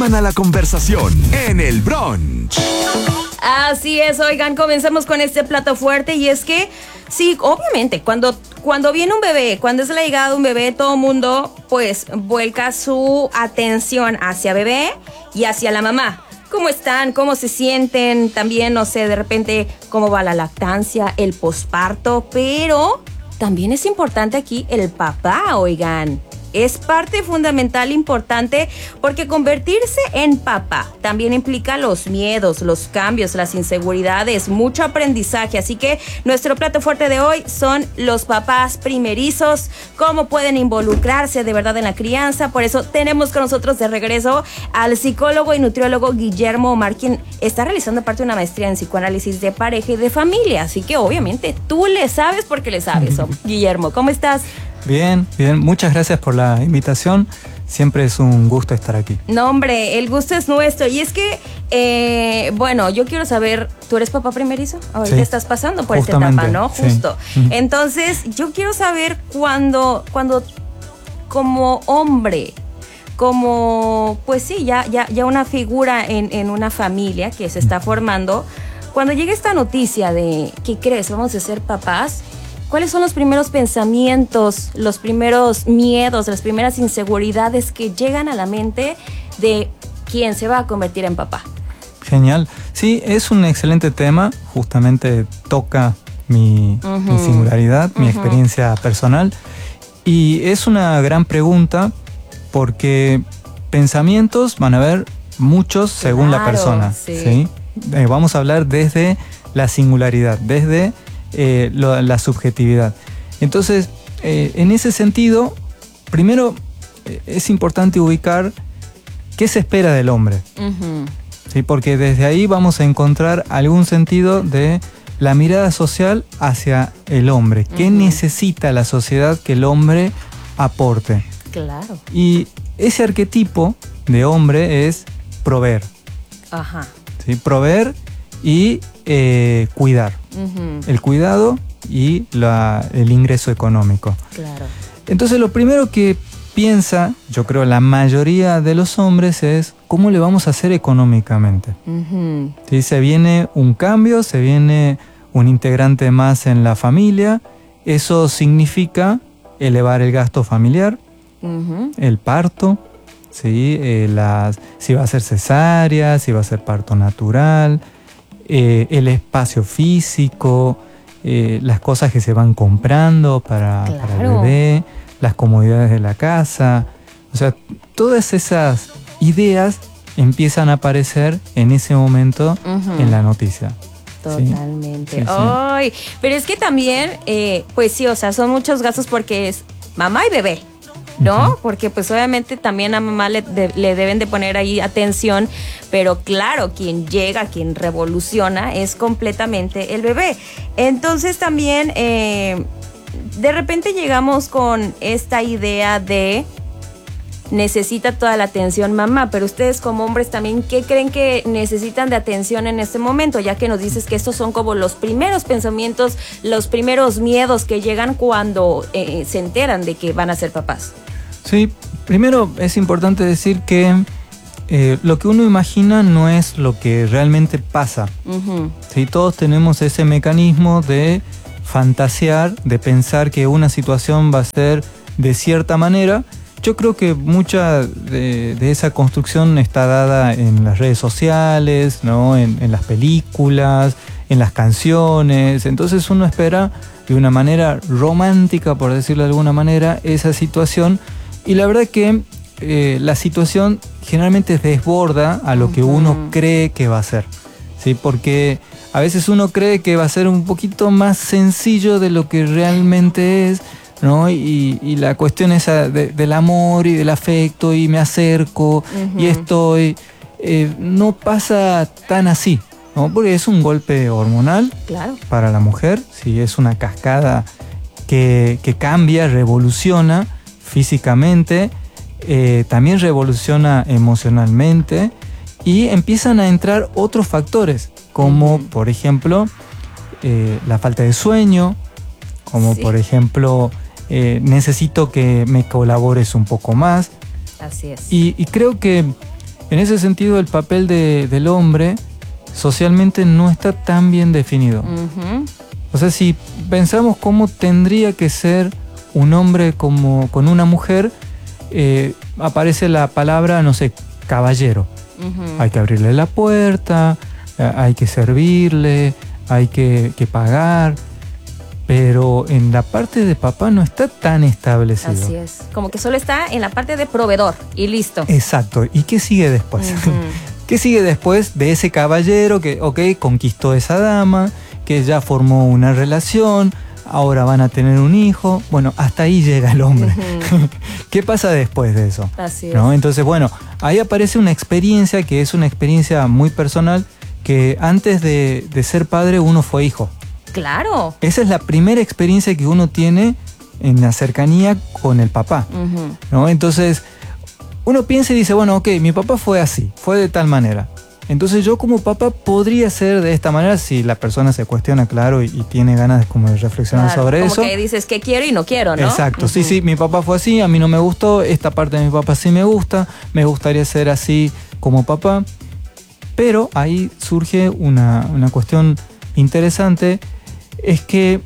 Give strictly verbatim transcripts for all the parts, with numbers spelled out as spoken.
Van a la conversación en el brunch. Así es, oigan, comencemos con este plato fuerte y es que, sí, obviamente, cuando, cuando viene un bebé, cuando es la llegada de un bebé, todo el mundo, pues, vuelca su atención hacia bebé y hacia la mamá. ¿Cómo están? ¿Cómo se sienten? También, no sé, de repente, cómo va la lactancia, el posparto, pero también es importante aquí el papá, oigan. Es parte fundamental, importante, porque convertirse en papá también implica los miedos, los cambios, las inseguridades, mucho aprendizaje. Así que nuestro plato fuerte de hoy son los papás primerizos, cómo pueden involucrarse de verdad en la crianza. Por eso tenemos con nosotros de regreso al psicólogo y nutriólogo Guillermo Omar, quien está realizando parte de una maestría en psicoanálisis de pareja y de familia. Así que obviamente tú le sabes porque le sabes. Oh, Guillermo, ¿cómo estás? Bien, bien. Muchas gracias por la invitación. Siempre es un gusto estar aquí. No, hombre, el gusto es nuestro. Y es que, eh, bueno, yo quiero saber, ¿tú eres papá primerizo? Ahorita sí, estás pasando por esta etapa, ¿no? Sí. Justo. Entonces, yo quiero saber cuando, cuando como hombre, como, pues sí, ya, ya, ya una figura en, en una familia que se está formando, cuando llega esta noticia de, ¿qué crees? Vamos a ser papás. ¿Cuáles son los primeros pensamientos, los primeros miedos, las primeras inseguridades que llegan a la mente de quien se va a convertir en papá? Genial. Sí, es un excelente tema. Justamente toca mi, uh-huh. mi singularidad, uh-huh. mi experiencia personal. Y es una gran pregunta porque pensamientos van a haber muchos según claro, la persona. Sí. ¿sí? Eh, vamos a hablar desde la singularidad, desde... Eh, lo, la subjetividad. Entonces, eh, en ese sentido, primero eh, es importante ubicar qué se espera del hombre. Uh-huh. ¿Sí? Porque desde ahí vamos a encontrar algún sentido de la mirada social hacia el hombre. ¿Qué uh-huh. necesita la sociedad que el hombre aporte? Claro. Y ese arquetipo de hombre es proveer. Ajá. ¿Sí? Proveer y eh, cuidar. Uh-huh. El cuidado y la, el ingreso económico. Claro. Entonces lo primero que piensa, yo creo la mayoría de los hombres, es cómo le vamos a hacer económicamente. Uh-huh. ¿Sí? Se viene un cambio, se viene un integrante más en la familia. Eso significa elevar el gasto familiar, uh-huh. el parto, ¿sí? eh, las, si va a ser cesárea, si va a ser parto natural. Eh, el espacio físico, eh, las cosas que se van comprando para, claro. para el bebé, las comodidades de la casa. O sea, todas esas ideas empiezan a aparecer en ese momento uh-huh. en la noticia. Totalmente. Sí, sí, Ay, sí. Pero es que también, eh, pues sí, o sea, son muchos gastos porque es mamá y bebé, ¿no? Uh-huh. Porque pues obviamente también a mamá le, de, le deben de poner ahí atención, pero claro, quien llega, quien revoluciona es completamente el bebé. Entonces también eh, de repente llegamos con esta idea de necesita toda la atención mamá, pero ustedes como hombres también, ¿qué creen que necesitan de atención en este momento? Ya que nos dices que estos son como los primeros pensamientos, los primeros miedos que llegan cuando eh, se enteran de que van a ser papás. Sí, primero es importante decir que eh, lo que uno imagina no es lo que realmente pasa. Uh-huh. ¿Sí? Todos tenemos ese mecanismo de fantasear, de pensar que una situación va a ser de cierta manera. Yo creo que mucha de, de esa construcción está dada en las redes sociales, ¿no? en, en las películas, en las canciones. Entonces uno espera de una manera romántica, por decirlo de alguna manera, esa situación. Y la verdad que eh, la situación generalmente desborda a lo que uno cree que va a ser, ¿sí? Porque a veces uno cree que va a ser un poquito más sencillo de lo que realmente es, ¿no? Y, y la cuestión esa de, del amor y del afecto y me acerco uh-huh. y estoy, eh, no pasa tan así, ¿no? Porque es un golpe hormonal claro. para la mujer, sí, es una cascada que, que cambia, revoluciona físicamente, eh, también revoluciona emocionalmente y empiezan a entrar otros factores como uh-huh. por ejemplo eh, la falta de sueño, como sí. por ejemplo eh, necesito que me colabores un poco más. Así es. Y, y creo que En ese sentido, el papel de, del hombre socialmente no está tan bien definido. Uh-huh. O sea, si pensamos cómo tendría que ser un hombre como con una mujer, eh, aparece la palabra, no sé, caballero. Uh-huh. Hay que abrirle la puerta, eh, hay que servirle, hay que, que pagar. Pero en la parte de papá no está tan establecido. Así es. Como que solo está en la parte de proveedor y listo. Exacto. ¿Y qué sigue después? Uh-huh. ¿Qué sigue después de ese caballero que, ok, conquistó esa dama, que ya formó una relación, ahora van a tener un hijo? Bueno, hasta ahí llega el hombre. Uh-huh. ¿Qué pasa después de eso? Así es. ¿No? Entonces, bueno, ahí aparece una experiencia que es una experiencia muy personal, que antes de, de ser padre uno fue hijo. Claro. Esa es la primera experiencia que uno tiene en la cercanía con el papá. Uh-huh. ¿No? Entonces, uno piensa y dice, bueno, ok, mi papá fue así, fue de tal manera. Entonces yo como papá podría ser de esta manera si la persona se cuestiona, claro, y, y tiene ganas de, como de reflexionar claro, sobre como eso. Como que dices que quiero y no quiero, ¿no? Exacto, uh-huh. sí, sí, mi papá fue así, a mí no me gustó, esta parte de mi papá sí me gusta, me gustaría ser así como papá. Pero ahí surge una, una cuestión interesante, es que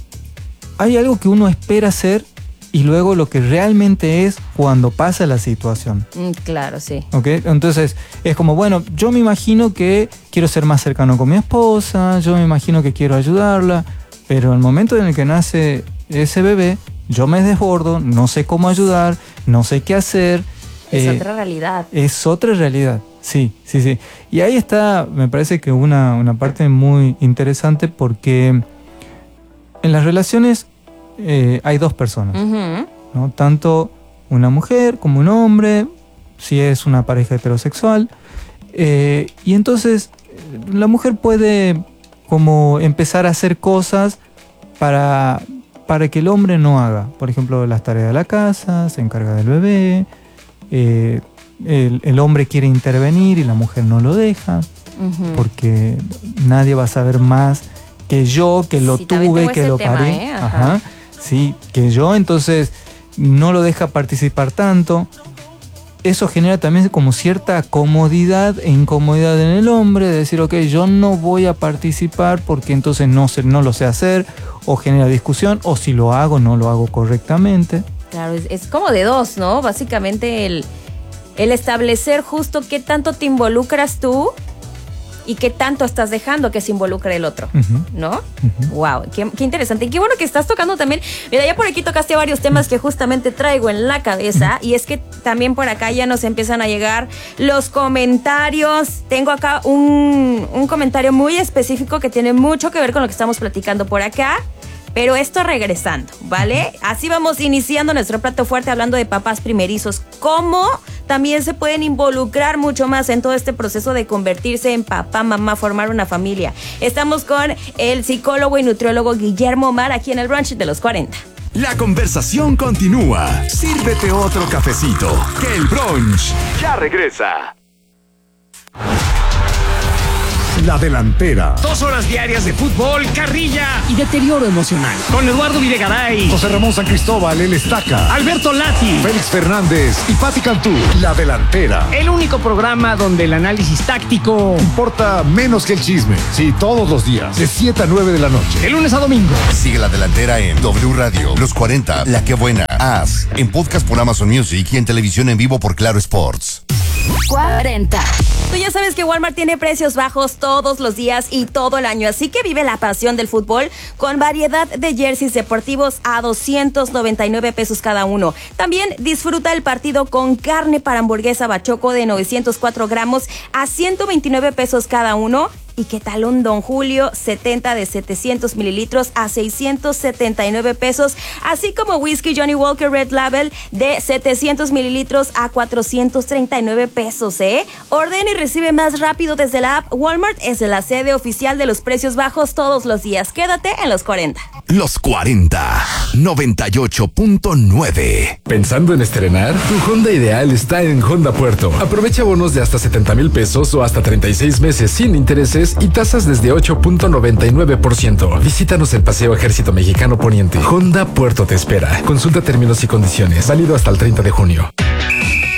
hay algo que uno espera ser y luego lo que realmente es cuando pasa la situación. Mm, claro, sí. ¿Okay? Entonces es como, bueno, yo me imagino que quiero ser más cercano con mi esposa, yo me imagino que quiero ayudarla, pero el momento en el que nace ese bebé, yo me desbordo, no sé cómo ayudar, no sé qué hacer. Es eh, otra realidad. Es otra realidad, sí, sí, sí. Y ahí está, me parece que una, una parte muy interesante porque en las relaciones eh, hay dos personas, uh-huh. ¿no? Tanto una mujer como un hombre, si es una pareja heterosexual. Eh, y entonces la mujer puede como empezar a hacer cosas para, para que el hombre no haga. Por ejemplo, las tareas de la casa, se encarga del bebé, eh, el, el hombre quiere intervenir y la mujer no lo deja, uh-huh. porque nadie va a saber más que yo, que lo sí, tuve, que lo tema, paré. ¿eh? Ajá. Ajá. Sí, que yo, entonces no lo deja participar tanto. Eso genera también como cierta comodidad e incomodidad en el hombre, de decir, ok, yo no voy a participar porque entonces no, sé, no lo sé hacer, o genera discusión, o si lo hago, no lo hago correctamente. Claro, es, es como de dos, ¿no? Básicamente el, el establecer justo qué tanto te involucras tú y qué tanto estás dejando que se involucre el otro, uh-huh. ¿no? Uh-huh. Wow, qué, qué interesante. Y qué bueno que estás tocando también. Mira, ya por aquí tocaste varios temas que justamente traigo en la cabeza, uh-huh. y es que también por acá ya nos empiezan a llegar los comentarios. Tengo acá un, un comentario muy específico que tiene mucho que ver con lo que estamos platicando por acá. Pero esto regresando, ¿vale? Así vamos iniciando nuestro plato fuerte hablando de papás primerizos. ¿Cómo también se pueden involucrar mucho más en todo este proceso de convertirse en papá, mamá, formar una familia? Estamos con el psicólogo y nutriólogo Guillermo Omar aquí en el brunch de los cuarenta. La conversación continúa. Sírvete otro cafecito, que el brunch ya regresa. La delantera. Dos horas diarias de fútbol, carrilla y deterioro emocional. Con Eduardo Videgaray, José Ramón San Cristóbal, el Estaca, Alberto Lati, Félix Fernández y Pati Cantú. La delantera. El único programa donde el análisis táctico importa menos que el chisme. Sí, todos los días, de siete a nueve de la noche. De lunes a domingo. Sigue La Delantera en W Radio, Los cuarenta, La Que Buena, As, en podcast por Amazon Music y en televisión en vivo por Claro Sports. cuarenta. Tú ya sabes que Walmart tiene precios bajos todos los días y todo el año, así que vive la pasión del fútbol con variedad de jerseys deportivos a doscientos noventa y nueve pesos cada uno. También disfruta el partido con carne para hamburguesa bachoco de novecientos cuatro gramos a ciento veintinueve pesos cada uno. ¿Y qué tal un Don Julio setenta de setecientos mililitros a seiscientos setenta y nueve pesos? Así como whisky Johnny Walker Red Label de setecientos mililitros a cuatrocientos treinta y nueve pesos, ¿eh? Ordena y recibe más rápido desde la app. Walmart es la sede oficial de los precios bajos todos los días. Quédate en los cuarenta. Los cuarenta, noventa y ocho punto nueve. ¿Pensando en estrenar? Tu Honda ideal está en Honda Puerto. Aprovecha bonos de hasta setenta mil pesos o hasta treinta y seis meses sin intereses y tasas desde ocho punto noventa y nueve por ciento. Visítanos en Paseo Ejército Mexicano Poniente. Honda Puerto te espera. Consulta términos y condiciones. Válido hasta el treinta de junio.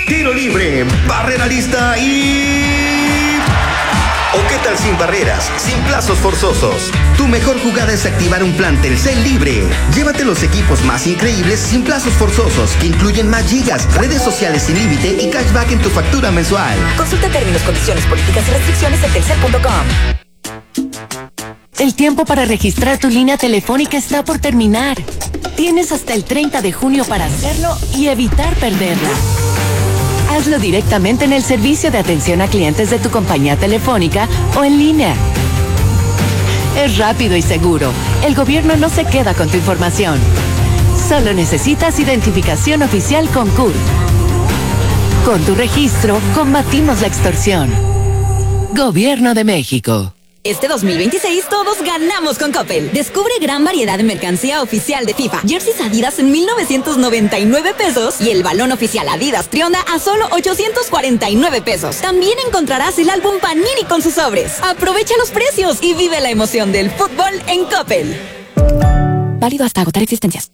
tiro libre, barrera lista y... ¿O qué tal sin barreras, sin plazos forzosos? Tu mejor jugada es activar un plan Telcel libre. Llévate los equipos más increíbles sin plazos forzosos, que incluyen más gigas, redes sociales sin límite y cashback en tu factura mensual. Consulta términos, condiciones, políticas y restricciones en telcel punto com. El tiempo para registrar tu línea telefónica está por terminar. Tienes hasta el treinta de junio para hacerlo y evitar perderla. Hazlo directamente en el servicio de atención a clientes de tu compañía telefónica o en línea. Es rápido y seguro. El gobierno no se queda con tu información. Solo necesitas identificación oficial con C U R. Con tu registro, combatimos la extorsión. Gobierno de México. Este dos mil veintiséis todos ganamos con Coppel. Descubre gran variedad de mercancía oficial de FIFA. Jerseys Adidas en mil novecientos noventa y nueve pesos y el balón oficial Adidas Trionda a solo ochocientos cuarenta y nueve pesos. También encontrarás el álbum Panini con sus sobres. Aprovecha los precios y vive la emoción del fútbol en Coppel. Válido hasta agotar existencias.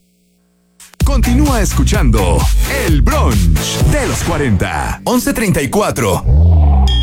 Continúa escuchando El Brunch de los cuarenta. once treinta y cuatro.